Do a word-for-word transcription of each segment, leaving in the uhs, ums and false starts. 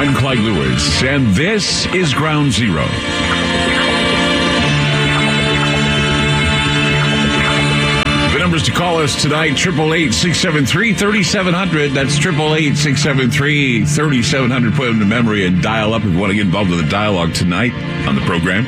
I'm Clyde Lewis, and this is Ground Zero. The numbers to call us tonight, eight eight eight, six seven three, three seven zero zero. That's eight eight eight, six seven three, three seven zero zero. Put them to memory and dial up if you want to get involved with the dialogue tonight on the program.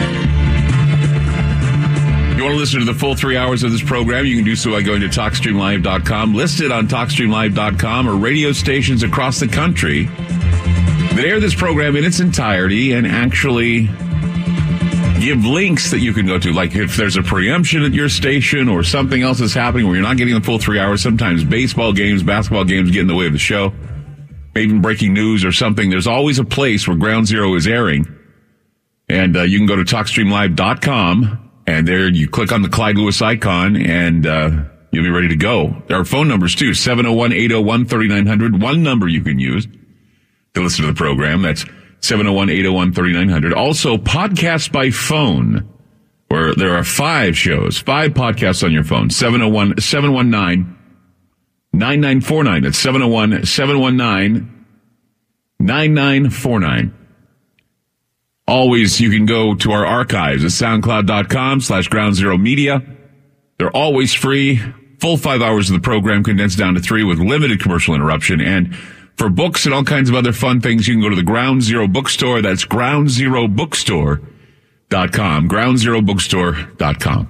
If you want to listen to the full three hours of this program, you can do so by going to talk stream live dot com. Listed on talk stream live dot com are radio stations across the country that air this program in its entirety and actually give links that you can go to. Like if there's a preemption at your station or something else is happening where you're not getting the full three hours, sometimes baseball games, basketball games get in the way of the show, even breaking news or something. There's always a place where Ground Zero is airing. And uh, you can go to talk stream live dot com. And there you click on the Clyde Lewis icon, and uh, you'll be ready to go. There are phone numbers, too, seven oh one, eight oh one, three nine zero zero. One number you can use to listen to the program. That's seven oh one, eight oh one, three nine zero zero. Also, podcasts by phone, where there are five shows, five podcasts on your phone. seven oh one, seven one nine, nine nine four nine. That's seven oh one, seven one nine, nine nine four nine. Always, you can go to our archives at soundcloud.com slash ground zero media. They're always free. Full five hours of the program condensed down to three with limited commercial interruption. And for books and all kinds of other fun things, you can go to the Ground Zero Bookstore. That's ground zero bookstore dot com. ground zero bookstore dot com.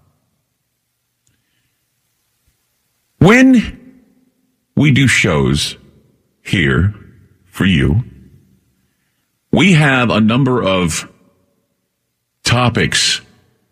When we do shows here for you, we have a number of topics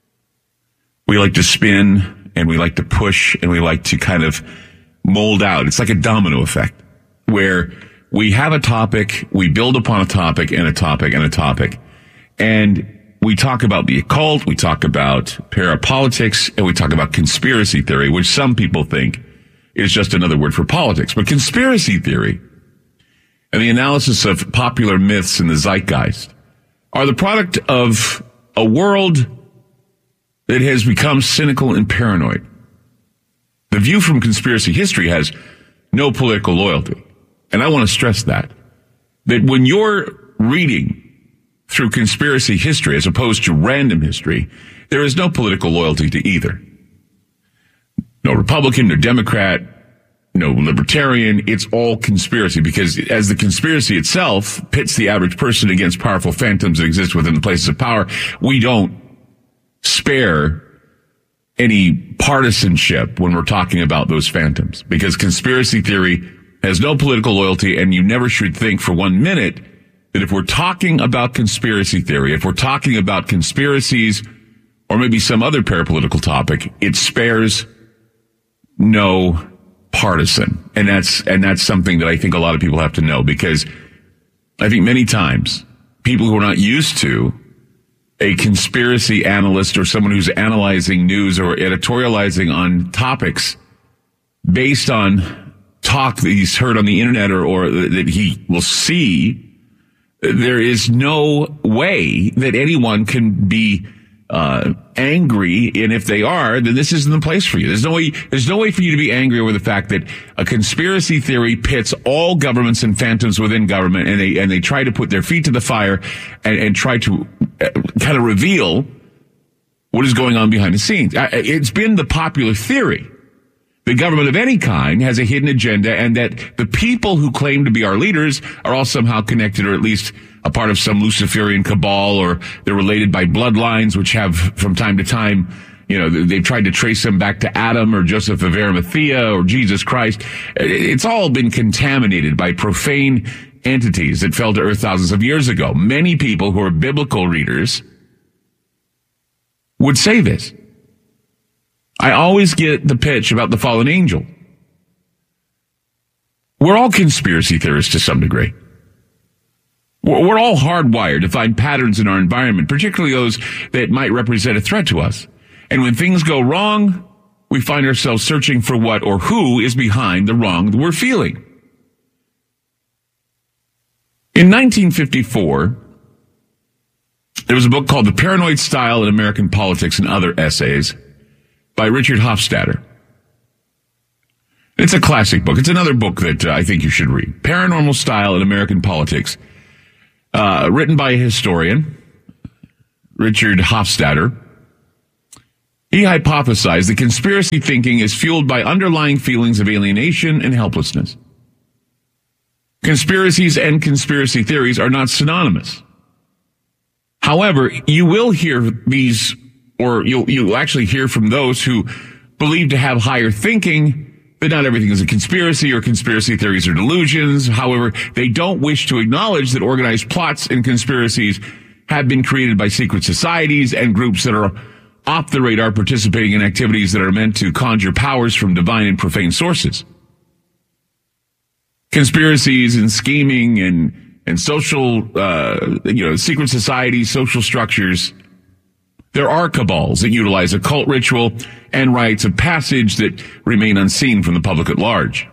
we like to spin and we like to push and we like to kind of mold out. It's like a domino effect where we have a topic, we build upon a topic and a topic and a topic. And we talk about the occult, we talk about parapolitics, and we talk about conspiracy theory, which some people think is just another word for politics. But conspiracy theory and the analysis of popular myths in the zeitgeist are the product of a world that has become cynical and paranoid. The view from conspiracy history has no political loyalty. And I want to stress that. That when you're reading through conspiracy history as opposed to random history, there is no political loyalty to either. No Republican, no Democrat, no libertarian, it's all conspiracy, because as the conspiracy itself pits the average person against powerful phantoms that exist within the places of power, we don't spare any partisanship when we're talking about those phantoms, because conspiracy theory has no political loyalty, and you never should think for one minute that if we're talking about conspiracy theory, if we're talking about conspiracies or maybe some other parapolitical topic, it spares no partisan. And that's, and that's something that I think a lot of people have to know, because I think many times people who are not used to a conspiracy analyst or someone who's analyzing news or editorializing on topics based on talk that he's heard on the internet or, or that he will see, there is no way that anyone can be Uh, angry, and if they are, then this isn't the place for you. There's no way, there's no way for you to be angry over the fact that a conspiracy theory pits all governments and phantoms within government, and they, and they try to put their feet to the fire and, and try to uh, kind of reveal what is going on behind the scenes. Uh, it's been the popular theory that government of any kind has a hidden agenda, and that the people who claim to be our leaders are all somehow connected, or at least a part of some Luciferian cabal, or they're related by bloodlines, which have from time to time, you know, they've tried to trace them back to Adam or Joseph of Arimathea or Jesus Christ. It's all been contaminated by profane entities that fell to earth thousands of years ago. Many people who are biblical readers would say this. I always get the pitch about the fallen angel. We're all conspiracy theorists to some degree. We're all hardwired to find patterns in our environment, particularly those that might represent a threat to us. And when things go wrong, we find ourselves searching for what or who is behind the wrong that we're feeling. In nineteen fifty-four, there was a book called The Paranoid Style in American Politics and Other Essays by Richard Hofstadter. It's a classic book. It's another book that uh, I think you should read. Paranormal Style in American Politics. Uh, written by a historian, Richard Hofstadter. He hypothesized that conspiracy thinking is fueled by underlying feelings of alienation and helplessness. Conspiracies and conspiracy theories are not synonymous. However, you will hear these, or you'll, you'll actually hear from those who believe to have higher thinking that not everything is a conspiracy or conspiracy theories are delusions. However, they don't wish to acknowledge that organized plots and conspiracies have been created by secret societies and groups that are off the radar, participating in activities that are meant to conjure powers from divine and profane sources. Conspiracies and scheming and, and social, uh, you know, secret societies, social structures. There are cabals that utilize occult ritual and rites of passage that remain unseen from the public at large.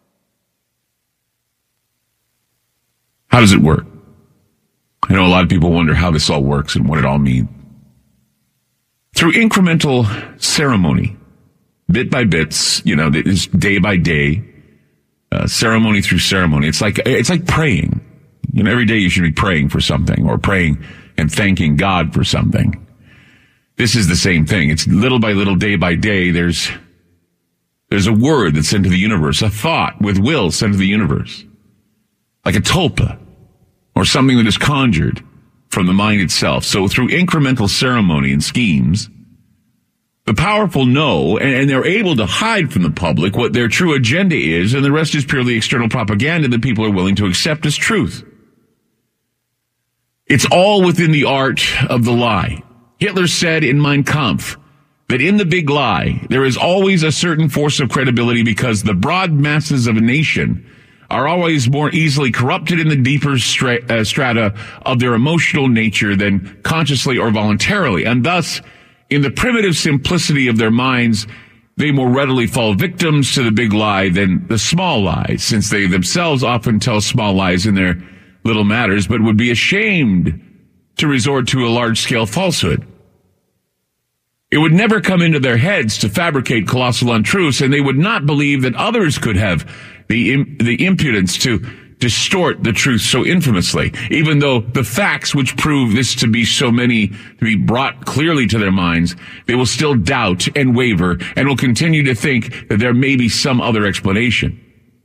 How does it work? I know a lot of people wonder how this all works and what it all means. Through incremental ceremony, bit by bits, you know, it's day by day, uh, ceremony through ceremony. It's like, it's like praying. You know, every day you should be praying for something or praying and thanking God for something. This is the same thing. It's little by little, day by day. There's, there's a word that's sent to the universe, a thought with will sent to the universe, like a tulpa or something that is conjured from the mind itself. So through incremental ceremony and schemes, the powerful know, and, and they're able to hide from the public what their true agenda is, and the rest is purely external propaganda that people are willing to accept as truth. It's all within the art of the lie. Hitler said in Mein Kampf that in the big lie, there is always a certain force of credibility because the broad masses of a nation are always more easily corrupted in the deeper stra- uh, strata of their emotional nature than consciously or voluntarily. And thus, in the primitive simplicity of their minds, they more readily fall victims to the big lie than the small lies, since they themselves often tell small lies in their little matters, but would be ashamed to resort to a large-scale falsehood. It would never come into their heads to fabricate colossal untruths, and they would not believe that others could have the the impudence to distort the truth so infamously, even though the facts which prove this to be so many to be brought clearly to their minds, they will still doubt and waver and will continue to think that there may be some other explanation.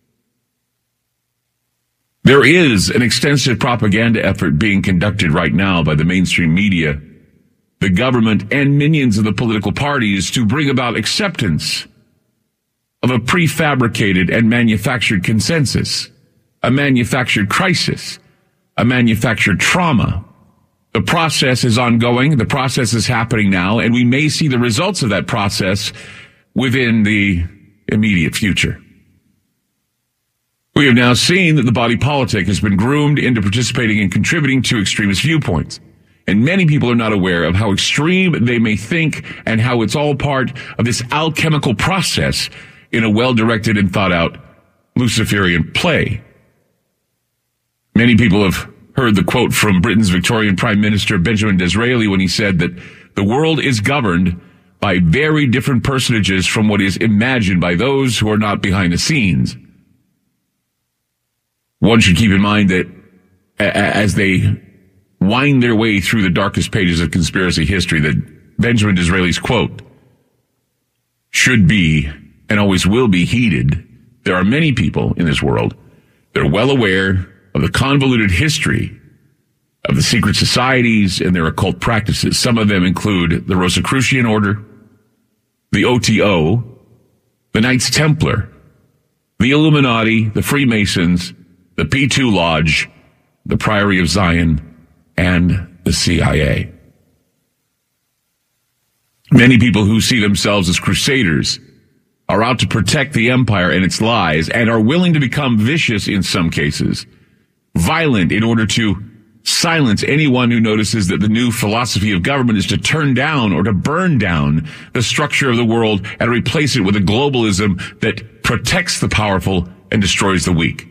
There is an extensive propaganda effort being conducted right now by the mainstream media, the government, and minions of the political parties to bring about acceptance of a prefabricated and manufactured consensus, a manufactured crisis, a manufactured trauma. The process is ongoing. The process is happening now, and we may see the results of that process within the immediate future. We have now seen that the body politic has been groomed into participating and contributing to extremist viewpoints. And many people are not aware of how extreme they may think and how it's all part of this alchemical process in a well-directed and thought-out Luciferian play. Many people have heard the quote from Britain's Victorian Prime Minister Benjamin Disraeli when he said that the world is governed by very different personages from what is imagined by those who are not behind the scenes. One should keep in mind that as they wind their way through the darkest pages of conspiracy history, that Benjamin Disraeli's quote should be and always will be heeded. There are many people in this world that are well aware of the convoluted history of the secret societies and their occult practices. Some of them include the Rosicrucian Order, the O T O, the Knights Templar, the Illuminati, the Freemasons, the P two Lodge, the Priory of Zion, and the C I A. Many people who see themselves as crusaders are out to protect the empire and its lies and are willing to become vicious in some cases, violent in order to silence anyone who notices that the new philosophy of government is to turn down or to burn down the structure of the world and replace it with a globalism that protects the powerful and destroys the weak.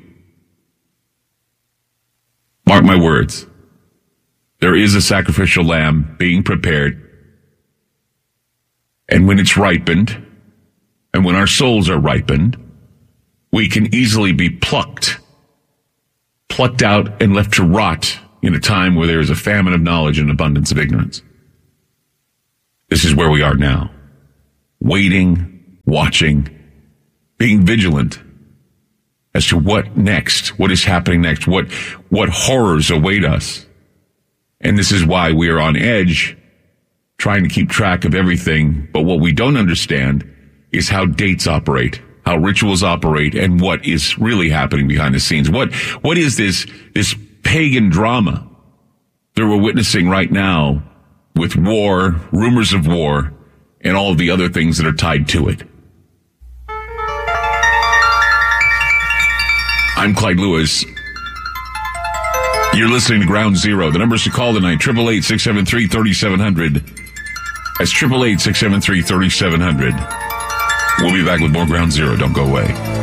Mark my words. There is a sacrificial lamb being prepared. And when it's ripened, and when our souls are ripened, we can easily be plucked, plucked out and left to rot in a time where there is a famine of knowledge and abundance of ignorance. This is where we are now. Waiting, watching, being vigilant as to what next, what is happening next, what, what horrors await us. And this is why we are on edge, trying to keep track of everything. But what we don't understand is how dates operate, how rituals operate, and what is really happening behind the scenes. What, what is this, this pagan drama that we're witnessing right now with war, rumors of war, and all of the other things that are tied to it? I'm Clyde Lewis. You're listening to Ground Zero. The numbers to call tonight, eight eight eight, six seven three, three seven zero zero. That's eight eight eight, six seven three, three seven zero zero. We'll be back with more Ground Zero. Don't go away.